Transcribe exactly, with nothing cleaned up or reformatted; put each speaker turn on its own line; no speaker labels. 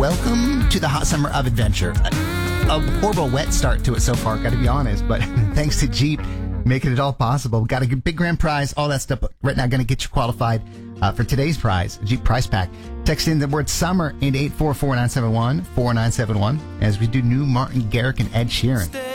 welcome to the hot summer of adventure. A, a horrible wet start to it so far, got to be honest, but thanks to Jeep making it all possible. We've got a big grand prize, all that stuff. But right now, going to get you qualified uh, for today's prize, Jeep Prize Pack. Text in the word summer into eight four four nine seven one, four nine seven one as we do new Martin Garrix and Ed Sheeran.